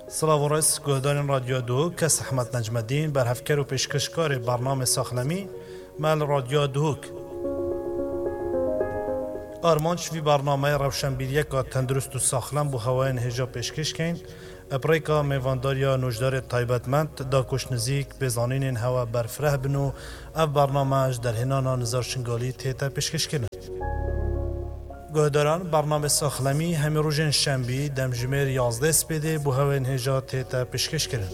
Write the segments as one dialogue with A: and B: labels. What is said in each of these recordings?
A: سلاورس گهدان رادیو دو کس احمد نجمدین بر هفکر و پیشکشکار برنامه ساخلمی مال رادیو دوک آرمانش وی برنامه روشنبیری که تندرست و ساخلم بو هوای هجا پیشکش کن ابریکا میوانداریا نوجدار تایبتمند دا کش نزیک بزانین هوا برفره بنو اف برنامهش در هنانا نظر شنگالی تیتا پیشکش کنن گهداران برنامه ساخلمی همی روژن شنبی دم جمیر 11 سپیده بو هوای هجا تیتا پیشکش کنن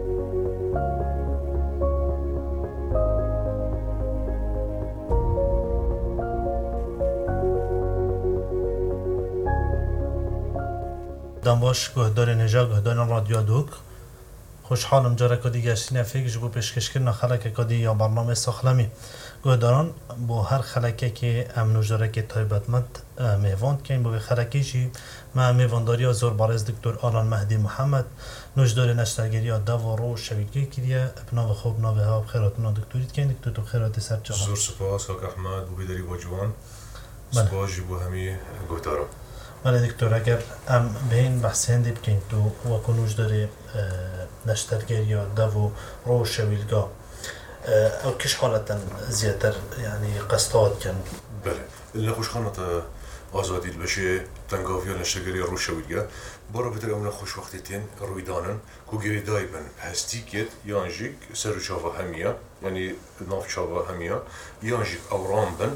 A: دنباش گهدار نجا گهدار رادیو دوک خوشحالم جاره کدی گشتین افیک جبو پیشکش کردن خلک کدی یا برنامه ساخلمی گهداران با هر خلکه که امنو جاره که تایبتمند میواند کن با خلکی چی ما میوانداری زور بارز دکتر آران مهدی محمد نوجدار نشترگیری داورو شویدگی کریه ابنا و خوب نوه ها بخیراتنا دکتوریت کن دکتور تو بخیرات سر جهان
B: زور سپاس کاک احمد بو بیداری با جوان سپاس جبو همی گهداران
A: بله دکتر اگر ام به این بحث هندی بکنید تو و کنوش داره نشترگیر یا دو رو شویلگاه او کش حالتا زیادتر یعنی قصدات کن
B: بله اللي خوش خانت آزادی بشه تنگاوی نشترگیری رو شویلگاه برای بتر اون خوش وقتی تین رویدانن کو گری دایبن هستیکت یانجیک سر چاوا همیا یعنی ناف چاوا همیا یانجیک اورام بن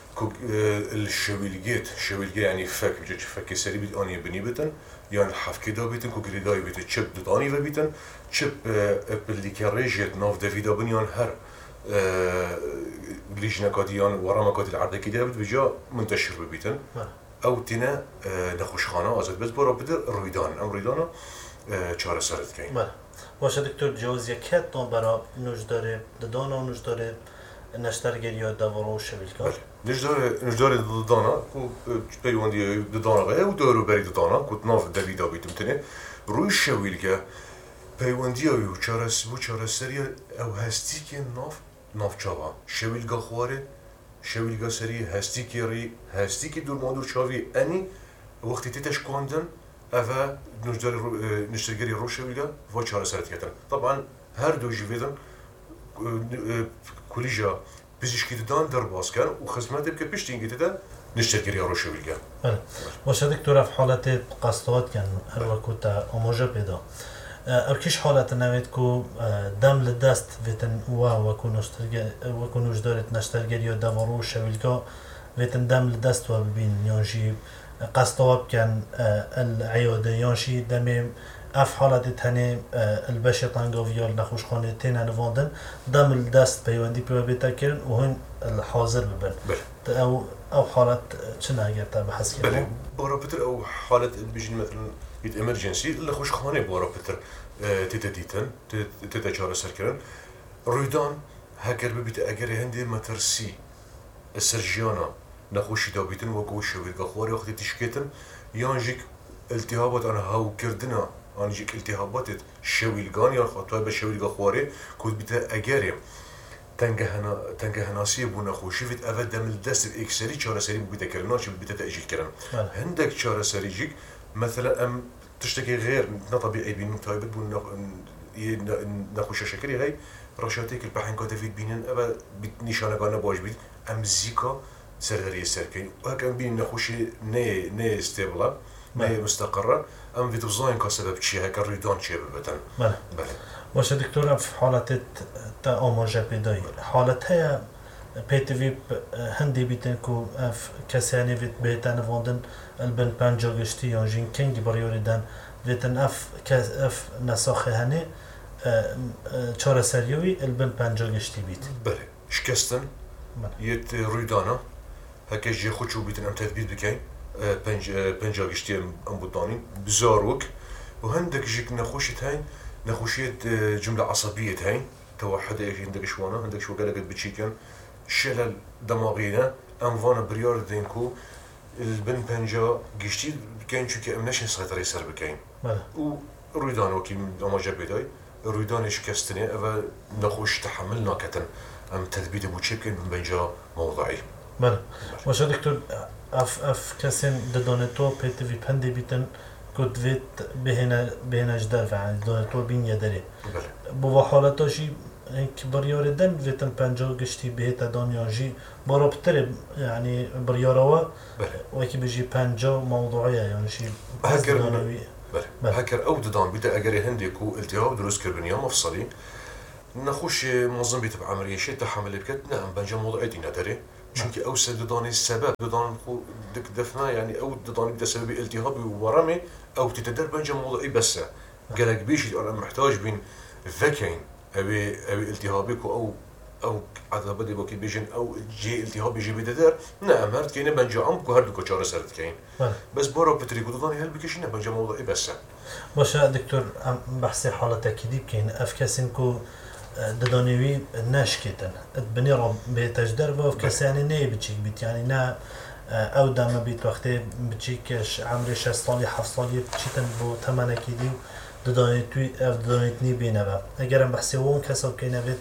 B: الشويلجيت يعني فك بيجي فك سري بيت اني بني بيتن يعني حفكي دا بيتن كو غريداي بيت تشب داني و بيتن تشب باللي كاريجيت نوف دافيدا بنيان هر ليجنا كاديان ورا كاد العرض كده بيجا منتشر ببيتن او تنا نخوش خانه ازاد بس برا بدر رويدان ام رويدانا چهار سرت كاين
A: باشه دکتر جوز یکت تون برا نوجدار ددانا و نوجدار نشترگیری یا دورو شویلگاه
B: نجدار ددانا کو پیوندی ددانا و دورو بری ددانا کو ناف دویدا بیتم تنه روی شویلگاه پیوندی او چهار سری او هستی که ناف چاوا شویلگاه خواره شویلگاه سری هستی که دور مادور چاوی انی وقتی تیتش کندن اوه نشترگیری رو شویلگاه و چهار سرت کردن طبعا هر دو جویدن کلیجا پزشکی دادن در باز کرد و خدمت که پیش دینگی دادن نشترگیری رو شویلگاه.
A: بله. باشه دکتر اف حالت قصدات کن هر وقت آموزه پیدا. ارکیش حالت نوید کو دم لدست ویتن و کنوش دارد نشترگیری داورو شویلگاه ویتن دم لدست و ببین یانجی قصدات کن العیاده یانجی دمیم اف حالت تنه البشه تنگاویال نخوش خانه تنه نواندن دم الدست پیوندی پیوبیتا کرن و هن الحاضر ببن
B: بله
A: او حالت چنه اگر تا بحث کرن
B: بله بارا بتر او حالت بيجي مثلا يت امرجنسي اللي خوش خانه بارا بتر تيتا ديتن تيتا چهار سر کرن رویدان هکر ببیت اگر هندی مترسی السرجيانا نخوشی دابیتن و گوش شویلگاه خواری وقتی تشکیتن یانجیک التهابات آن هاو کردنا آنجیک التهابات شویلگان یا خاطر به شویلگاه خواره کود بیت اگریم تنگه هناسی بونه خوشی وید اول دم دست اکسری چهار سری بیت کردن چه بیت تاجیل کردن هندک چهار سری جیک مثلا ام تشتكي غير نطبيعي بين تايبت بون نخوش شكري هاي رشاتك البحين كده في بينن ابا نشانه قانا باش بيت ام زيكا سرغري سركين وهكذا بين نخوش نه استابلا نه مستقرة ام في تفضاين كسبب شيء هيك الريدان شيء ببتن
A: بله باشه دكتور في حالة تا آماجه پیدایی حالت های پیتوی هندی بیتن کو اف کسانی ویت بیتن واندن البن پنجا گشتی یا جین کنگی بریاری دن ویتن اف نساخه هنه چهار سریوی البن پنجا گشتی بیت
B: بله شکستن یت رویدانا هکه جی خوچو بیتن ام تدبیر بکن پنجا گشتی ام بودانی بزاروک و هندک جیک نخوشت هین نخوشیت جمله عصبیت هین توحد عندك شوانا عندك شو قالك بتشيكن شلل دماغينا انفانا بريار دينكو البن بنجا قشتي كاين شو كامناش نسيطر يسر بكاين و رويدان وكي اما جاب بداي رويدان شكستني اما نخوش تحملنا كتن ام تثبيت ابو تشيكن بنجا موضعي
A: بله باشه دکتر اف کسین ددانتو پیتوی پندی بیتن كنت فيت بهنا جدار يعني دونتو بين يدري
B: بله
A: بو حالتا شي هيك بريار دن فيتن بانجو قشتي بهتا دنيا جي برا بترب يعني برياروا
B: بله
A: وكي بيجي بانجو موضوعية يعني شي
B: هكر
A: دانوي
B: بله هكر او ددان بيتا اجري هنديكو التهاب دروس كربنيا مفصلي نخوش منظم بيت بعملية شيء تحمل بكت نعم بنجا موضوعي دينا داري چونكي او ددان السبب ددان خو دك دفنا يعني او ددان بدا سبب التهاب ورمي او تتدر بنجا موضوعي بس قالك بيش انا محتاج بين ذكين ابي التهابك او عذاب دي بوكي بيجن او جي التهاب يجي بدر نعم هرت كاين بنجا عمك هردو كشاره سرت كاين بس برا بتريكو ددان هل بكشنا بنجا موضوعي بس
A: باشه دكتور بحثي حالة تأكيدي كاين افكاسنكو ددانوي ناشكتن بني رب بتجدر وافكاس يعني ني بتشيك بيت يعني نا او دام بيت وقتي بتشيكش عمري 6 سالي 7 سالي بتشيتن بو 8 كيدي ددانيتوي اف ددانيتني بينبا اگرم بحثي وون كسب كاين بيت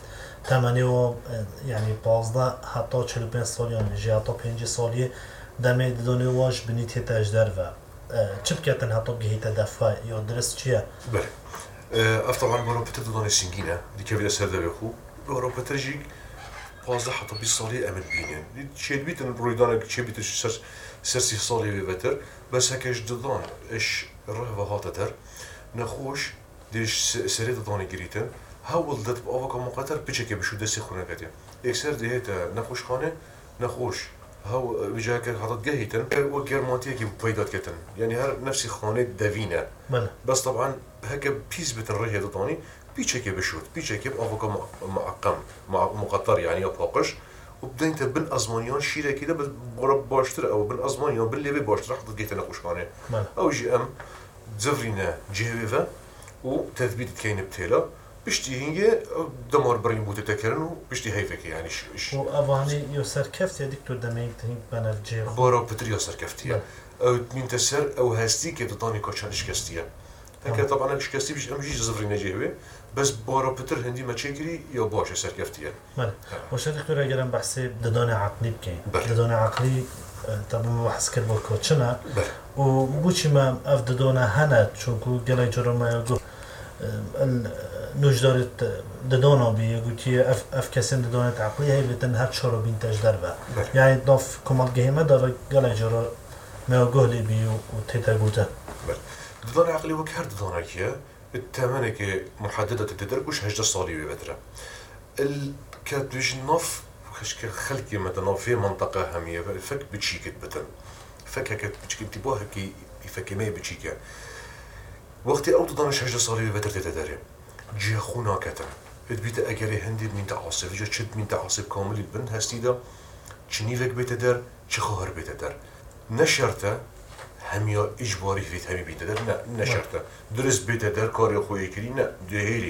A: 8 يعني 15 حتى 45 سالي جي حتى 5 سالي دمي ددانوي واش بنيت تجدر و چبكتن حتى بجهيت دفع يا درس چيه
B: بله طبعا برا بتر ددان سنگينه دي كيف سرده بخو برا بتر جيك 15 حتى 20 سالي امل بينين شي بيتن رويدانك شي بيت سرسي سالي بتر بس هكاش ددان اش الرهبه هاتتر نخوش ديش سري ددان جريتن هاول دت بافكا مقتر بيچك بشو دسي خونه كتي اكثر ديت نخوش خانه نخوش هاو بيجاك حاطط جهيتن وجرمانتيه كي بيدات كتن يعني هر نفسي خانه دافينا بس طبعا هكا بيز بتنريه دطاني بيچك بشوت بيچك بافكا معقم مع مقطر يعني باقش وبدا انت بن ازمانيان شيره كده برب باشتر او بن ازمانيان باللي باشتر حاطط جيتنا خوشخانه او جي ام زفرينا جيفا وتثبيت كاين بتيلا بشتي هي دمار برين بوت تكرن بشتي هيفك يعني
A: و افاني يسر كفت يا دكتور دميك تهين بنفجي
B: بورا بتري يسر كفتيه او من تسر او هستي كدطاني كوتشانش كاستيه هكا طبعا كاستي باش امشي زفرينا جيوي بس بورا بتر هندي ما تشكري يا باش سر كفتيه
A: واش دكتور اگرم بحثي ددان عقلي بكين ددان عقلي طبعا بحث كربو كوتشنا و بوچي ما اف ددان هنا چونكو گلای جرما يگو نوجدارت ددانا بي قلتي اف كسن ددانت عقلية هي بتن هر شارو بين تجدر با يعني ضاف كمال جهيمة دارا قلع جرا ما قهلي بي وتيتا قوتا
B: ددان عقلي وك هر ددانا كيه التمانة كي محددة تدركوش هجدة صالي ببترة الكاتوش ناف خلقي مثلا في منطقة همية فك بتشيكت بتن فك هكا بتشيكت تبوها كي يفكي بتشيكا وقتی او دانش هجده سالی به ترتیب داره جه خونا کتن ادبیت اگری هندی من تعاصف جه چد من تعاصف کاملی بند هستی دا چنی وک بیت در چه خواهر بیت در نشرته همیا اجباری فیت همی بیت در نه نشرته درست بیت در کاری خویی کری نه دهیری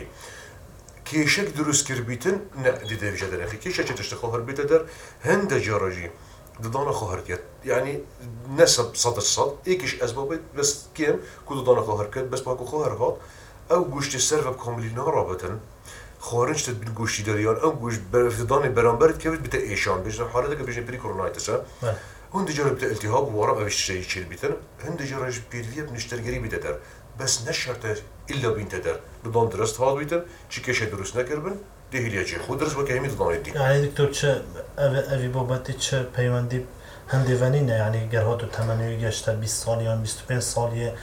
B: کیشک درست کر بیتن نه دیده وجه در اخی کیشک تشت خواهر بیت در هند جاراجی ددان خواهر کرد يعني نسب صد الصد ايكش اسباب بس كيم كل ددان خواهر کرد بس باكو خواهر هات او گوشت السرفه بكاملين رابطن خارج تد بالگوشتی داريان او گوشت ددان برانبرت كبت بتا ايشان بيجن حالتك بيجن بري كورونايتسا هند جرى بتا التهاب ورا باش شيء يشيل بيتن هند جرى بيرفيا بنشتري بيتا در بس نشرت الا بنت در ددان درست هات بيتن چي كيش درست نكربن دهيلياجي خود درست وكهمي ددان دي
A: يعني دكتور چه اوي بابتي چه پیوندی هندوانینه يعني گرهاتو تمنوی گشته 20 سالیان 25 سالیه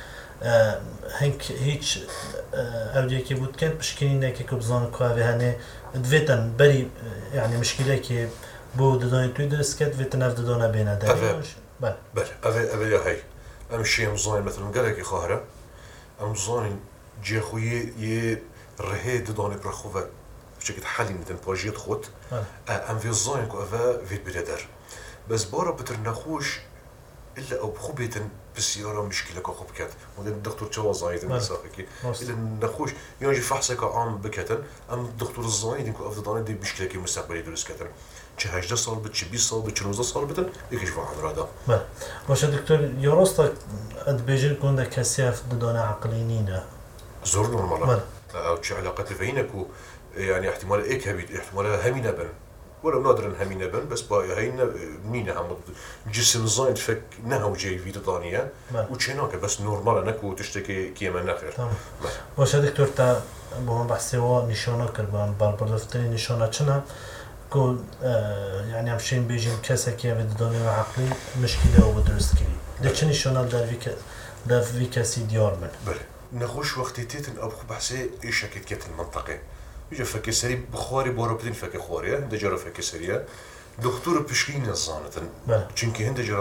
A: هنگ هیچ اودیه که بود کن پشکنینه که کبزان که اوه هنه دویتن بری يعني مشکله که بو ددانی توی درست کد ویتن اف ددانه بینه داره
B: بله اوه یا هی امشي مزانين مثلا قالك خاهره مزانين جي خويه ي رهي دداني برخوه بشكل حالي مثلا باجيت خوت ام في الزاين كو افا فيت بدر بس بارا بتر نخوش الا او بخوبيتن بالسياره مشكله كخوب كات ودن الدكتور تشوا زايد مساكي الا نخوش يجي فحصك عام بكتن ام الدكتور الزايد كو افضل دي مشكله كي مستقبلي درس كتن چه 18 سال بت چه 20 سال بت 19 سال بتن يكش واحد رادا
A: باشه دكتور يروستا اد بيجي كون كسي اف ددانه عقلينينا
B: زور نورمال او چه علاقه بينك يعني احتمال ايك هبيت احتمال همينه بن ولو نادرا همينة بن بس باي هينا مينا هم جسم زاين فك نهو جاي في دانية وشيناك بس نورمال نكو تشتكي كيما نخير.
A: تمام. واش دكتور تا بهم بحثي و نشانه كربان بالبردفتني نشانه چنا كو يعني همشين بيجين كسا كيا بداني عقلي مشكلة و بدرست كري. ده چه نشانه در في كسي ديار من.
B: بله. نخوش وقتی تیتن ابخو بحثی ایش اکید کت المنطقه. بیجا فکر سری بخاری بارا بدین فکر خواریه. دجارا فکر سریه. دکتور پشکی نزانتن.
A: بله.
B: چون که هند جرا